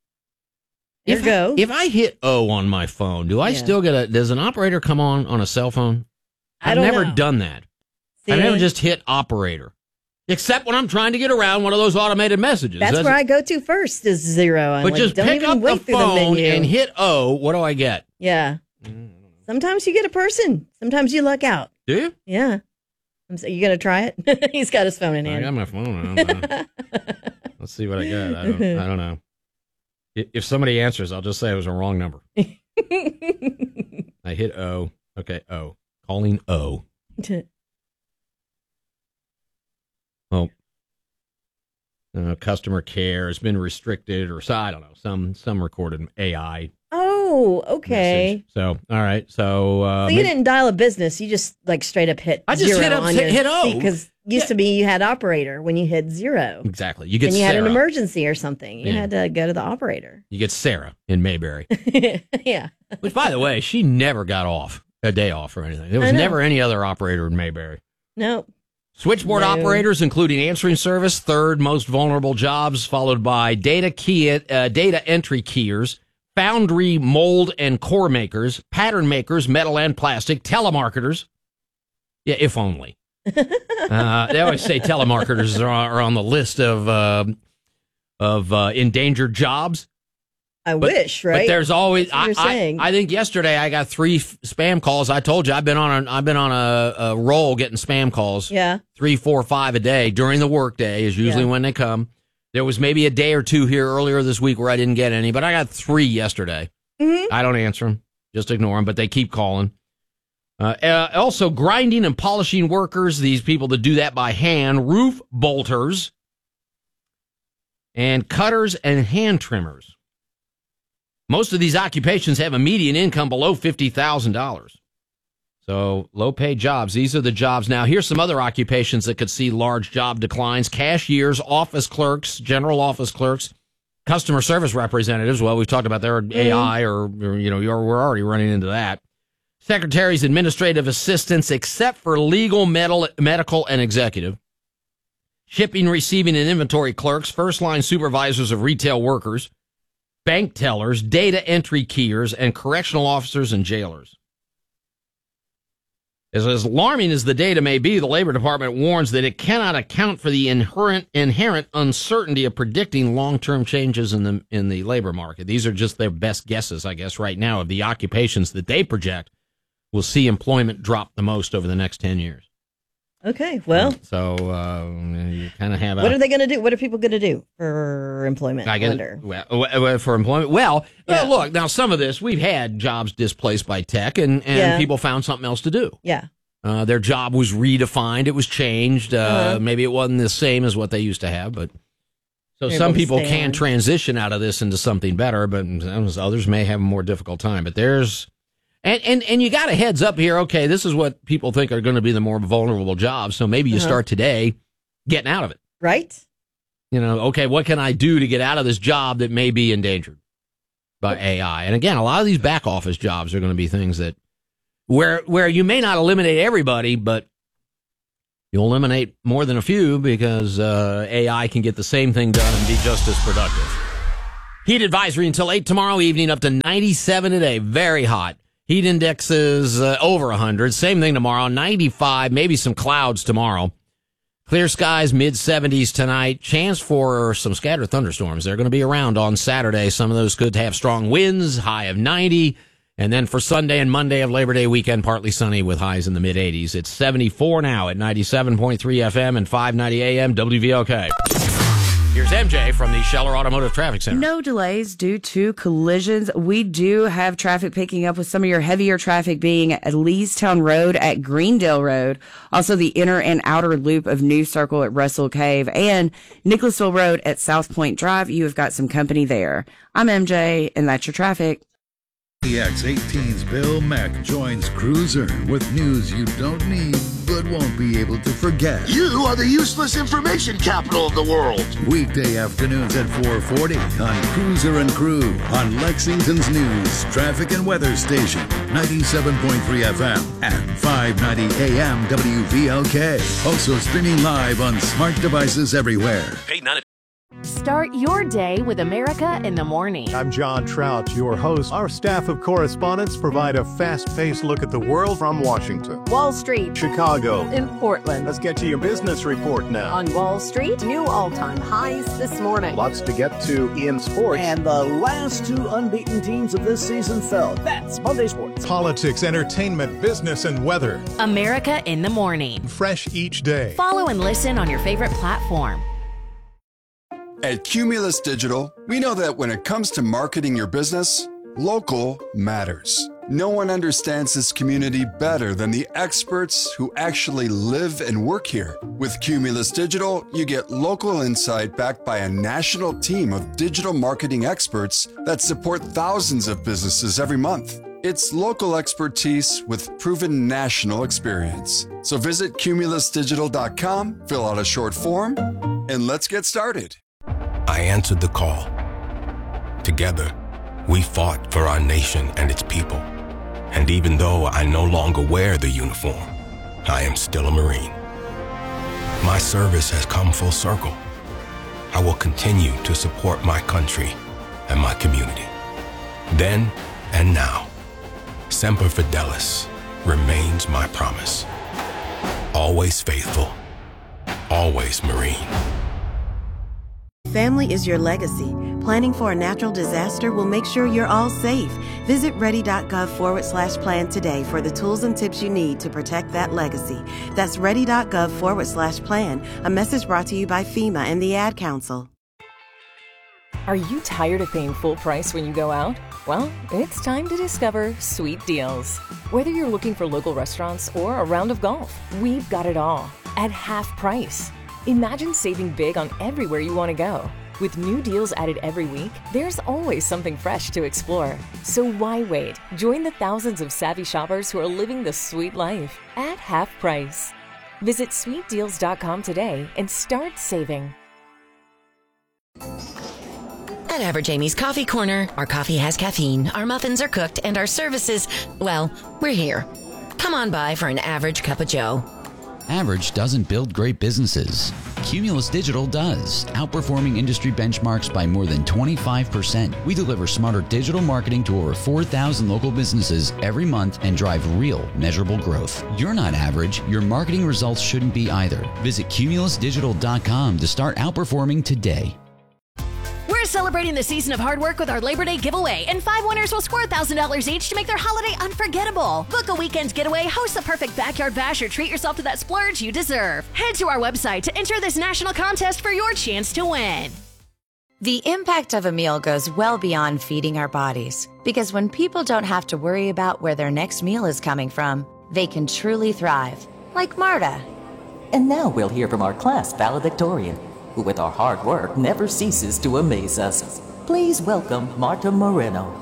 There If you go. I, if I hit O on my phone, do I Yeah. still get a, does an operator come on on a cell phone? I I've don't never know. done that. See? I've never just hit operator. Except when I'm trying to get around one of those automated messages. That's where I go to first is zero. I'm But like, just don't pick even up the wait through the phone menu. and hit O. What do I get? Yeah. Sometimes you get a person. Sometimes you luck out. Do you? Yeah. I'm so, you gonna try it? He's got his phone in I hand. got my phone. I don't know. Let's see what I got. I don't, I don't know. I- If somebody answers, I'll just say it was a wrong number. I hit O. Okay, O. Calling O. Oh. Uh, customer care has been restricted, or so I don't know, some some recorded A I. Oh, okay. Message. So, all right. So, uh, So you maybe- didn't dial a business. You just like straight up hit. I just zero hit up- on hit- your, hit O. because used to be you had operator when you hit zero. exactly. You get and you Sarah. had an emergency or something. You Yeah. had to go to the operator. You get Sarah in Mayberry. Yeah. Which, by the way, she never got off a day off or anything. There was I know. never any other operator in Mayberry. No. Switchboard No. operators, including answering service, third most vulnerable jobs, followed by data key, uh, data entry keyers, foundry, mold, and core makers, pattern makers, metal and plastic, telemarketers. Yeah, if only. uh, they always say telemarketers are, are on the list of uh, of uh, endangered jobs. I But- wish, right? But there's always. That's what you're I, I, saying. I think yesterday I got three f- spam calls. I told you I've been on a I've been on a, a roll getting spam calls. Yeah. Three, four, five a day during the workday is usually Yeah. when they come. There was maybe a day or two here earlier this week where I didn't get any, but I got three yesterday. Mm-hmm. I don't answer them, just ignore them, but they keep calling. Uh, uh, also, grinding and polishing workers, these people that do that by hand, roof bolters, and cutters and hand trimmers. Most of these occupations have a median income below fifty thousand dollars. So low-paid jobs, these are the jobs. Now, here's some other occupations that could see large job declines. Cashiers, office clerks, general office clerks, customer service representatives. Well, we've talked about their A I or, or, you know, you're, we're already running into that. Secretaries, administrative assistants, except for legal, medical, medical, and executive. Shipping, receiving, and inventory clerks, first-line supervisors of retail workers, bank tellers, data entry keyers, and correctional officers and jailers. As, as alarming as the data may be, the Labor Department warns that it cannot account for the inherent inherent uncertainty of predicting long-term changes in the in the labor market. These are just their best guesses, I guess, right now of the occupations that they project will see employment drop the most over the next ten years. Okay. Well, So uh, you kind of have a... what are they going to do? What are people going to do for employment? I guess, wonder. well, well, for employment. Well, uh, look, now some of this, we've had jobs displaced by tech and, and Yeah. people found something else to do. Yeah. Uh, their job was redefined. It was changed. Uh, Uh-huh. Maybe it wasn't the same as what they used to have, but so Able some to people stay can on. transition out of this into something better, but others may have a more difficult time. But there's and and and you got a heads up here. Okay, this is what people think are going to be the more vulnerable jobs. So maybe you Uh-huh. start today getting out of it. Right? You know, okay, what can I do to get out of this job that may be endangered by A I? And again, a lot of these back office jobs are going to be things that where where you may not eliminate everybody, but you'll eliminate more than a few because uh, A I can get the same thing done and be just as productive. Heat advisory until eight tomorrow evening, up to ninety-seven today. Very hot. Heat indexes uh, over one hundred. Same thing tomorrow, ninety-five, maybe some clouds tomorrow. Clear skies, mid seventies tonight. Chance for some scattered thunderstorms. They're going to be around on Saturday. Some of those could have strong winds, high of ninety. And then for Sunday and Monday of Labor Day weekend, partly sunny with highs in the mid eighties. It's seventy-four now at ninety-seven point three F M and five ninety A M W V L K. Here's M J from the Scheller Automotive Traffic Center. No delays due to collisions. We do have traffic picking up with some of your heavier traffic being at Leestown Road at Greendale Road. Also the inner and outer loop of New Circle at Russell Cave and Nicholasville Road at South Point Drive. You have got some company there. I'm M J and that's your traffic. The X eighteen's Bill Mack joins Cruiser with news you don't need but won't be able to forget. You are the useless information capital of the world. Weekday afternoons at four forty on Cruiser and Crew on Lexington's news, traffic and weather station, ninety-seven point three F M and five ninety A M W V L K. Also streaming live on smart devices everywhere. Hey, none of Start your day with America in the Morning. I'm John Trout, your host. Our staff of correspondents provide a fast-paced look at the world from Washington, Wall Street, Chicago, in Portland. Let's get to your business report now. On Wall Street, new all-time highs this morning. Lots to get to in sports. And the last two unbeaten teams of this season fell. That's Monday Sports. Politics, entertainment, business, and weather. America in the Morning. Fresh each day. Follow and listen on your favorite platform. At Cumulus Digital, we know that when it comes to marketing your business, local matters. No one understands this community better than the experts who actually live and work here. With Cumulus Digital, you get local insight backed by a national team of digital marketing experts that support thousands of businesses every month. It's local expertise with proven national experience. So visit cumulus digital dot com, fill out a short form, and let's get started. I answered the call. Together, we fought for our nation and its people. And even though I no longer wear the uniform, I am still a Marine. My service has come full circle. I will continue to support my country and my community. Then and now, Semper Fidelis remains my promise. Always faithful, always Marine. Family is your legacy. Planning for a natural disaster will make sure you're all safe. Visit ready.gov forward slash plan today for the tools and tips you need to protect that legacy. That's ready.gov forward slash plan. A message brought to you by FEMA and the Ad Council. Are you tired of paying full price when you go out? Well, it's time to discover Sweet Deals. Whether you're looking for local restaurants or a round of golf, we've got it all at half price. Imagine saving big on everywhere you want to go. With new deals added every week, there's always something fresh to explore. So why wait? Join the thousands of savvy shoppers who are living the sweet life at half price. Visit sweet deals dot com today and start saving. At Average Amy's Coffee Corner, our coffee has caffeine, our muffins are cooked, and our services, well, we're here. Come on by for an average cup of joe. Average doesn't build great businesses. Cumulus Digital does, outperforming industry benchmarks by more than twenty-five percent. We deliver smarter digital marketing to over four thousand local businesses every month and drive real, measurable growth. You're not average. Your marketing results shouldn't be either. Visit cumulus digital dot com to start outperforming today. We're celebrating the season of hard work with our Labor Day giveaway, and five winners will score one thousand dollars each to make their holiday unforgettable. Book a weekend's getaway, host the perfect backyard bash, or treat yourself to that splurge you deserve. Head to our website to enter this national contest for your chance to win. The impact of a meal goes well beyond feeding our bodies, because when people don't have to worry about where their next meal is coming from, they can truly thrive, like Marta. And now we'll hear from our class valedictorian, who with our hard work never ceases to amaze us. Please welcome Marta Moreno.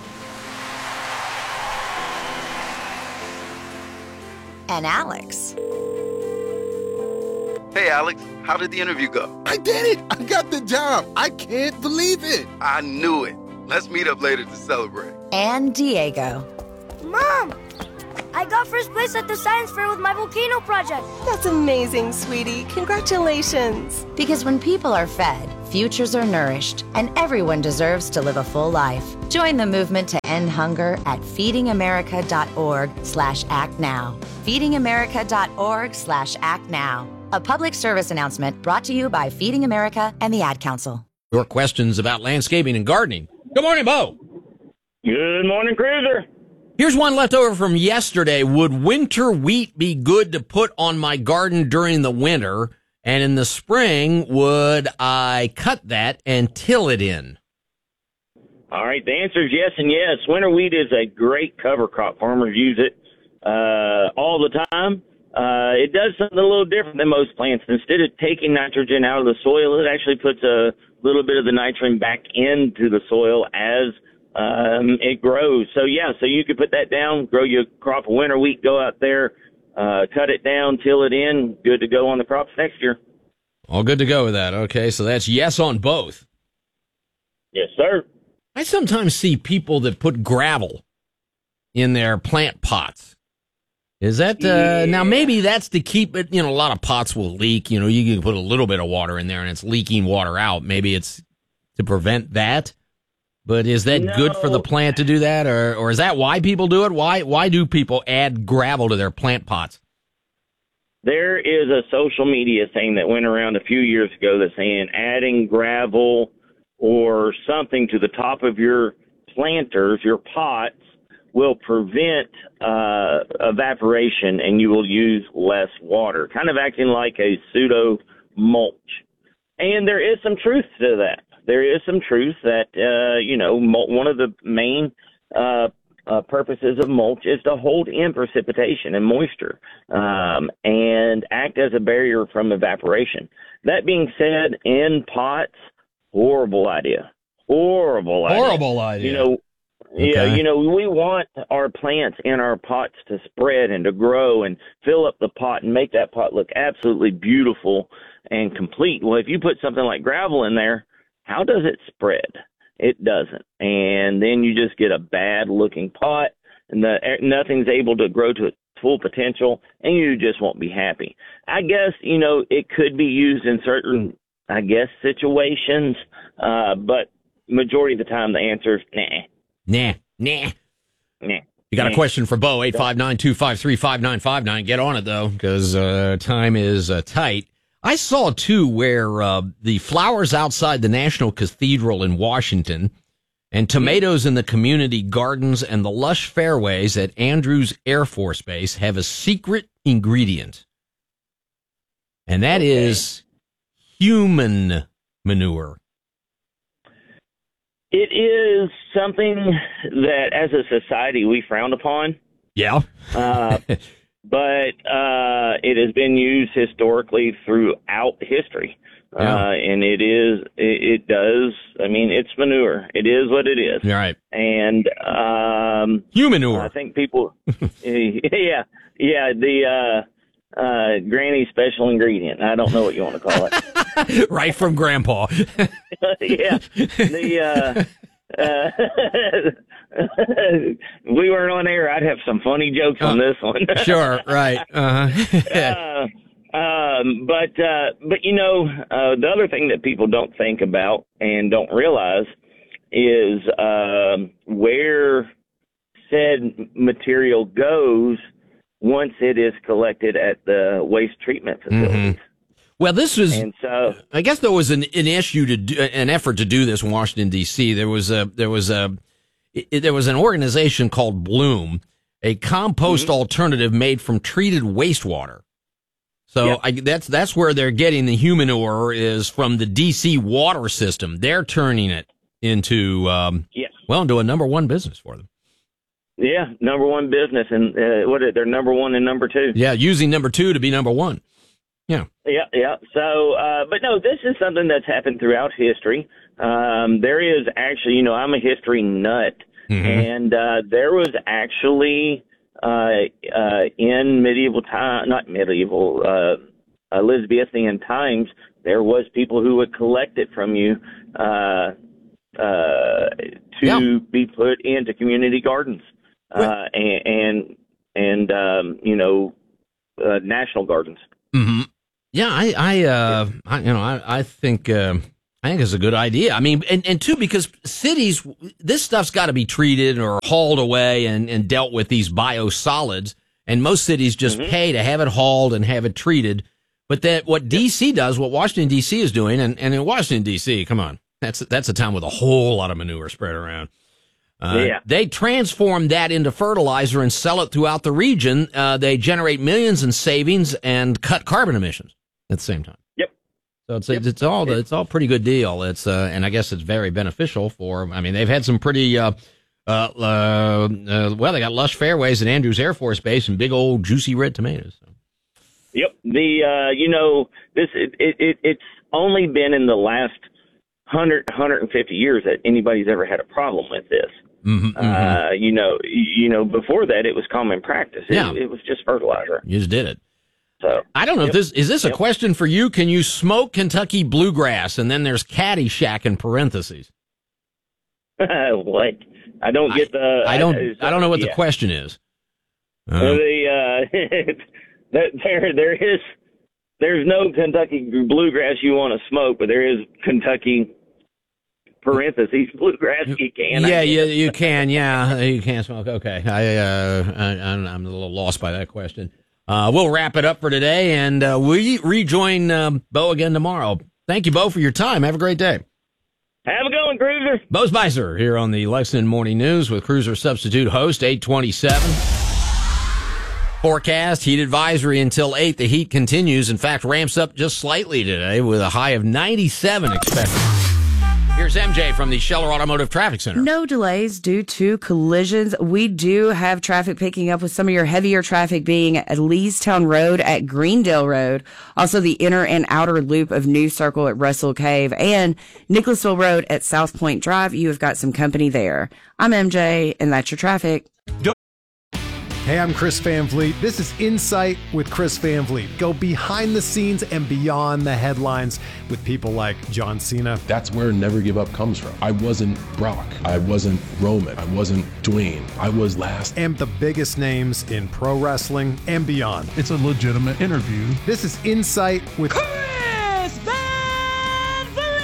And Alex. Hey, Alex, how did the interview go? I did it! I got the job! I can't believe it! I knew it. Let's meet up later to celebrate. And Diego. Mom! I got first place at the science fair with my volcano project. That's amazing, sweetie. Congratulations. Because when people are fed, futures are nourished, and everyone deserves to live a full life. Join the movement to end hunger at feedingamerica.org slash act now. feedingamerica.org slash act now. A public service announcement brought to you by Feeding America and the Ad Council. Your questions about landscaping and gardening. Good morning, Bo. Good morning, Cruiser. Here's one left over from yesterday. Would winter wheat be good to put on my garden during the winter? And in the spring, would I cut that and till it in? All right, the answer is yes and yes. Winter wheat is a great cover crop. Farmers use it uh, all the time. Uh, it does something a little different than most plants. Instead of taking nitrogen out of the soil, it actually puts a little bit of the nitrogen back into the soil as um, it grows. So, yeah, so you could put that down, grow your crop of winter wheat, go out there, uh, cut it down, till it in, good to go on the crops next year. All good to go with that. Okay, so that's yes on both. Yes, sir. I sometimes see people that put gravel in their plant pots. Is that, uh, yeah. Now maybe that's to keep it, you know, a lot of pots will leak. You know, you can put a little bit of water in there and it's leaking water out. Maybe it's to prevent that. But is that no. good for the plant to do that? Or, or is that why people do it? Why, why do people add gravel to their plant pots? There is a social media thing that went around a few years ago that's saying adding gravel or something to the top of your planters, your pots, will prevent uh, evaporation and you will use less water, kind of acting like a pseudo mulch. And there is some truth to that. There is some truth that, uh, you know, one of the main uh, uh, purposes of mulch is to hold in precipitation and moisture um, and act as a barrier from evaporation. That being said, in pots, horrible idea. Horrible idea. Horrible idea. You know, okay. Yeah, you know, we want our plants in our pots to spread and to grow and fill up the pot and make that pot look absolutely beautiful and complete. Well, if you put something like gravel in there, how does it spread? It doesn't. And then you just get a bad-looking pot, and the, nothing's able to grow to its full potential, and you just won't be happy. I guess, you know, it could be used in certain, I guess, situations, uh, but majority of the time the answer is nah. Nah, nah. Nah. You got nah. a question for Bo, eight five nine, two five three, five nine five nine. Get on it, though, because uh, time is uh, tight. I saw, too, where uh, the flowers outside the National Cathedral in Washington and tomatoes in the community gardens and the lush fairways at Andrews Air Force Base have a secret ingredient. And that okay. is human manure. It is something that, as a society, we frown upon. Yeah. uh, but uh, it has been used historically throughout history. Yeah. Uh, and it is, it, it does, I mean, it's manure. It is what it is. You're right. And um, humanure. I think people, yeah, yeah, the uh, uh, granny special ingredient. I don't know what you want to call it. Right from Grandpa. Yeah. The, uh, uh, we weren't on air. I'd have some funny jokes uh, on this one. Sure. Right. Uh-huh. uh, um, but, uh, but you know, uh, the other thing that people don't think about and don't realize is, um, where said material goes once it is collected at the waste treatment facilities. Mm-hmm. Well, this was, and so, I guess there was an, an issue to do, an effort to do this in Washington, D C. There was a, there was a, it, there was an organization called Bloom, a compost mm-hmm. alternative made from treated wastewater. So yep. I, that's, that's where they're getting the humanure is from the D C water system. They're turning it into, um, yes. well, into a number one business for them. Yeah, number one business, and uh, what? They're number one and number two. Yeah, using number two to be number one. Yeah. Yeah, yeah. So, uh, but no, this is something that's happened throughout history. Um, there is actually, you know, I'm a history nut, mm-hmm. and uh, there was actually uh, uh, in medieval time, not medieval, uh, Elizabethan times, there was people who would collect it from you uh, uh, to yeah. be put into community gardens uh, and and, and um, you know, uh, national gardens. Mm-hmm. Yeah, I, I, uh, I, you know, I, I think, uh, I think it's a good idea. I mean, and, and two, because cities, this stuff's got to be treated or hauled away and, and dealt with, these biosolids, and most cities just mm-hmm. pay to have it hauled and have it treated. But that what D C does, what Washington D C is doing, and, and in Washington D C, come on, that's that's a town with a whole lot of manure spread around. Uh, yeah. They transform that into fertilizer and sell it throughout the region. Uh, they generate millions in savings and cut carbon emissions at the same time. Yep. So it's yep. it's all it's all pretty good deal. It's uh, and I guess it's very beneficial for. I mean, they've had some pretty. Uh, uh, uh, uh, well, they got lush fairways at Andrews Air Force Base and big old juicy red tomatoes. So. Yep. The uh, you know this it, it, it it's only been in the last one hundred, one hundred fifty years that anybody's ever had a problem with this. Mm-hmm, uh, mm-hmm. you know, you know, before that it was common practice. It, yeah. it was just fertilizer. You just did it. So I don't know yep. if this is this a yep. question for you. Can you smoke Kentucky bluegrass? And then there's Caddyshack in parentheses. What? I don't get the. I, I don't. I, I don't know what yeah. the question is. Uh, the uh, that there there is there's no Kentucky bluegrass you want to smoke, but there is Kentucky parentheses bluegrass you can. Yeah, you you can. Yeah, you can smoke. Okay, I uh, I, I'm a little lost by that question. Uh, we'll wrap it up for today, and uh, we rejoin um, Bo again tomorrow. Thank you, Bo, for your time. Have a great day. Have a good one, Cruiser. Bo Spicer here on the Lexington Morning News with Cruiser substitute host, eight twenty-seven. Forecast, heat advisory until eight. The heat continues. In fact, ramps up just slightly today with a high of ninety-seven expected. Here's M J from the Scheller Automotive Traffic Center. No delays due to collisions. We do have traffic picking up with some of your heavier traffic being at Leestown Road at Greendale Road. Also the inner and outer loop of New Circle at Russell Cave and Nicholasville Road at South Point Drive. You have got some company there. I'm M J and that's your traffic. Hey, I'm Chris Van Vliet. This is Insight with Chris Van Vliet. Go behind the scenes and beyond the headlines with people like John Cena. That's where Never Give Up comes from. I wasn't Brock. I wasn't Roman. I wasn't Dwayne. I was last. And the biggest names in pro wrestling and beyond. It's a legitimate interview. This is Insight with Chris Van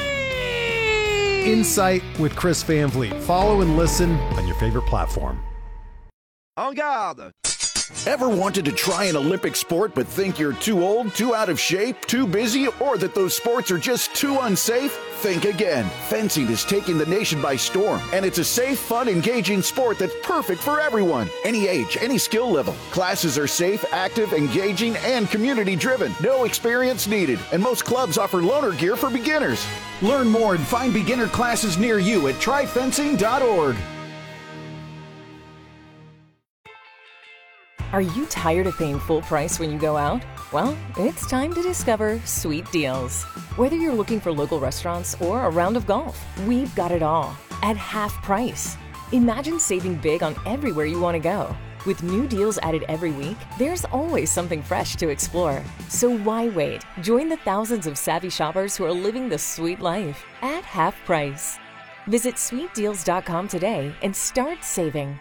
Vliet. Insight with Chris Van Vliet. Follow and listen on your favorite platform. En garde! Ever wanted to try an Olympic sport but think you're too old, too out of shape, too busy, or that those sports are just too unsafe? Think again. Fencing is taking the nation by storm, and it's a safe, fun, engaging sport that's perfect for everyone. Any age, any skill level. Classes are safe, active, engaging, and community-driven. No experience needed, and most clubs offer loaner gear for beginners. Learn more and find beginner classes near you at try fencing dot org. Are you tired of paying full price when you go out? Well, it's time to discover Sweet Deals. Whether you're looking for local restaurants or a round of golf, we've got it all at half price. Imagine saving big on everywhere you want to go. With new deals added every week, there's always something fresh to explore. So why wait? Join the thousands of savvy shoppers who are living the sweet life at half price. Visit sweet deals dot com today and start saving.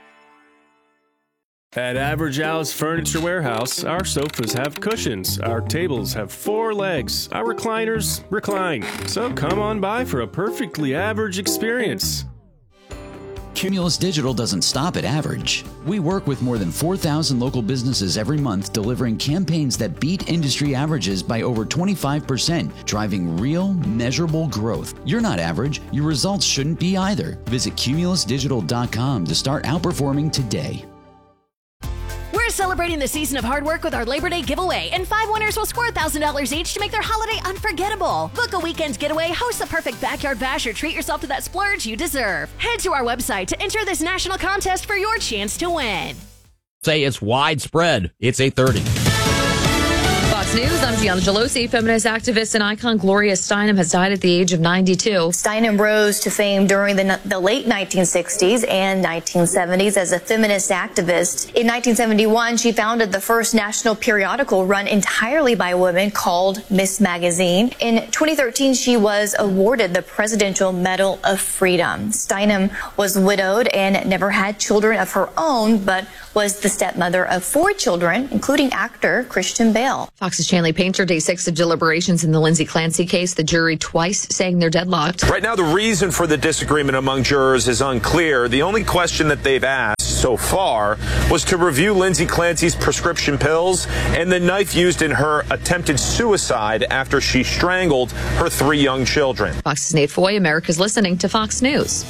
At Average Al's Furniture Warehouse, our sofas have cushions, our tables have four legs, our recliners recline. So come on by for a perfectly average experience. Cumulus Digital doesn't stop at average. We work with more than four thousand local businesses every month, delivering campaigns that beat industry averages by over twenty-five percent, driving real, measurable growth. You're not average. Your results shouldn't be either. Visit cumulus digital dot com to start outperforming today. We're We're celebrating the season of hard work with our Labor Day giveaway, and five winners will score one thousand dollars each to make their holiday unforgettable. Book a weekend getaway, host the perfect backyard bash, or treat yourself to that splurge you deserve. Head to our website to enter this national contest for your chance to win. Say it's widespread. It's eight thirty. Fox News, I'm Gianna Gelosi. Feminist activist and icon Gloria Steinem has died at the age of ninety-two. Steinem rose to fame during the, the late nineteen sixties and nineteen seventies as a feminist activist. In nineteen seventy-one, she founded the first national periodical run entirely by women called Miss Magazine. In twenty thirteen, she was awarded the Presidential Medal of Freedom. Steinem was widowed and never had children of her own, but was the stepmother of four children, including actor Christian Bale. Fox's Chanley Painter, day six of deliberations in the Lindsay Clancy case. The jury twice saying they're deadlocked. Right now, the reason for the disagreement among jurors is unclear. The only question that they've asked so far was to review Lindsay Clancy's prescription pills and the knife used in her attempted suicide after she strangled her three young children. Fox's Nate Foy, America's listening to Fox News.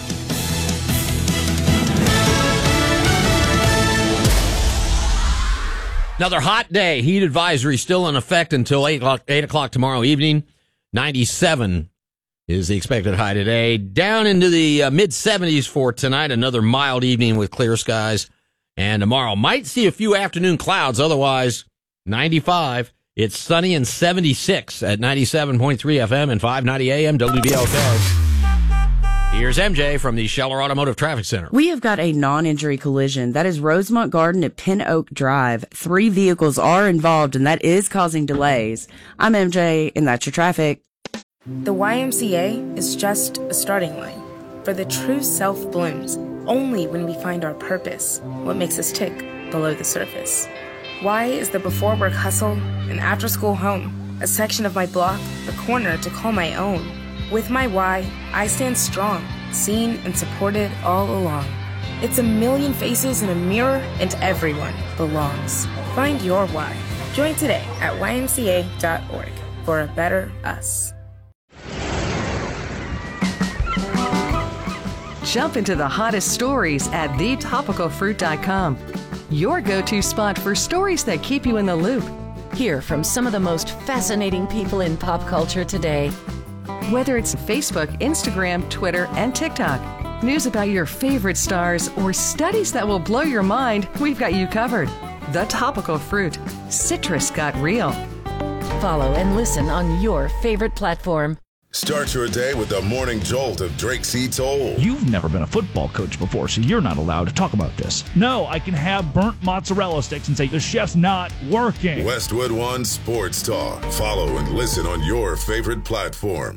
Another hot day. Heat advisory still in effect until eight o'clock, eight o'clock tomorrow evening. ninety-seven is the expected high today. Down into the uh, mid seventies for tonight. Another mild evening with clear skies. And tomorrow might see a few afternoon clouds. Otherwise, ninety-five. It's sunny and seventy-six at ninety-seven point three F M and five ninety A M W B L K. Here's M J from the Scheller Automotive Traffic Center. We have got a non-injury collision. That is Rosemont Garden at Pin Oak Drive. Three vehicles are involved, and that is causing delays. I'm M J, and that's your traffic. The Y M C A is just a starting line. For the true self blooms only when we find our purpose, what makes us tick below the surface. Y is the before-work hustle, an after-school home, a section of my block, a corner to call my own. With my Y, I stand strong, seen and supported all along. It's a million faces in a mirror, and everyone belongs. Find your why. Join today at Y M C A dot org for a better us. Jump into the hottest stories at the topical fruit dot com. Your go-to spot for stories that keep you in the loop. Hear from some of the most fascinating people in pop culture today. Whether it's Facebook, Instagram, Twitter, and TikTok, news about your favorite stars, or studies that will blow your mind, we've got you covered. The Topical Fruit. Citrus got real. Follow and listen on your favorite platform. Start your day with the morning jolt of Drake C. Toll. You've never been a football coach before, so you're not allowed to talk about this. No, I can have burnt mozzarella sticks and say the chef's not working. Westwood One Sports Talk. Follow and listen on your favorite platform.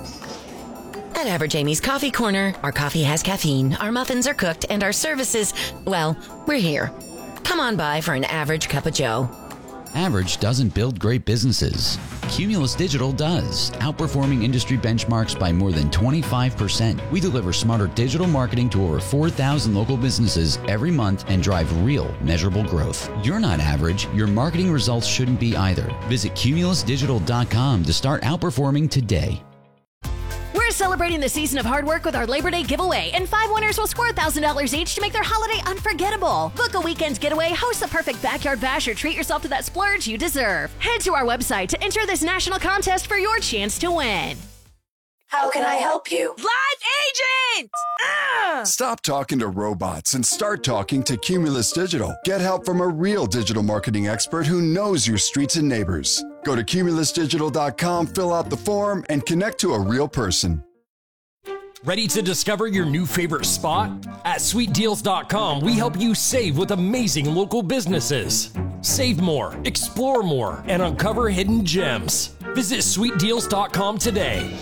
At Average Amy's Coffee Corner, our coffee has caffeine, our muffins are cooked, and our services, well, we're here. Come on by for an average cup of joe. Average doesn't build great businesses. Cumulus Digital does, outperforming industry benchmarks by more than twenty-five percent. We deliver smarter digital marketing to over four thousand local businesses every month and drive real, measurable growth. You're not average. Your marketing results shouldn't be either. Visit cumulus digital dot com to start outperforming today. We're celebrating the season of hard work with our Labor Day giveaway, and five winners will score one thousand dollars each to make their holiday unforgettable. Book a weekend getaway, host the perfect backyard bash, or treat yourself to that splurge you deserve. Head to our website to enter this national contest for your chance to win. How can I help you? Live agent! Ah! Stop talking to robots and start talking to Cumulus Digital. Get help from a real digital marketing expert who knows your streets and neighbors. Go to cumulus digital dot com, fill out the form, and connect to a real person. Ready to discover your new favorite spot? At sweet deals dot com, we help you save with amazing local businesses. Save more, explore more, and uncover hidden gems. Visit sweet deals dot com today.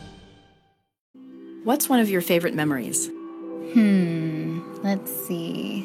What's one of your favorite memories? Hmm, let's see.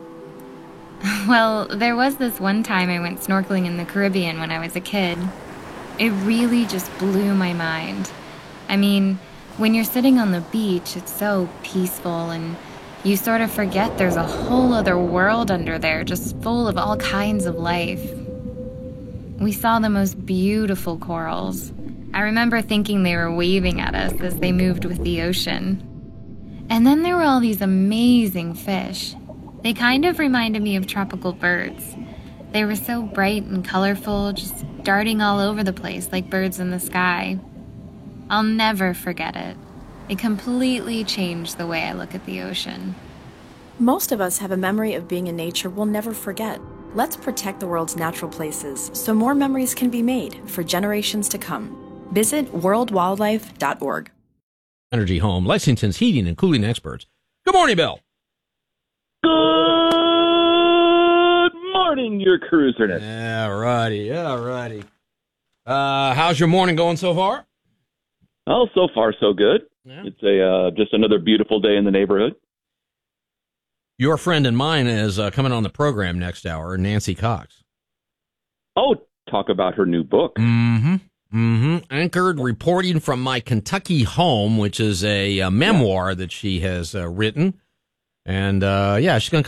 Well, there was this one time I went snorkeling in the Caribbean when I was a kid. It really just blew my mind. I mean, when you're sitting on the beach, it's so peaceful and you sort of forget there's a whole other world under there just full of all kinds of life. We saw the most beautiful corals. I remember thinking they were waving at us as they moved with the ocean. And then there were all these amazing fish. They kind of reminded me of tropical birds. They were so bright and colorful, just darting all over the place like birds in the sky. I'll never forget it. It completely changed the way I look at the ocean. Most of us have a memory of being in nature we'll never forget. Let's protect the world's natural places so more memories can be made for generations to come. Visit world wildlife dot org. Energy Home, Lexington's heating and cooling experts. Good morning, Bill. Good morning, your cruiserness. Yeah, righty, yeah, righty. Uh, how's your morning going so far? Oh, so far so good. Yeah. It's a uh, just another beautiful day in the neighborhood. Your friend and mine is uh, coming on the program next hour, Nancy Cox. Oh, talk about her new book. Mm-hmm. Mm-hmm. Anchored reporting from my Kentucky home, which is a, a memoir that she has uh, written. And, uh, yeah, she's going to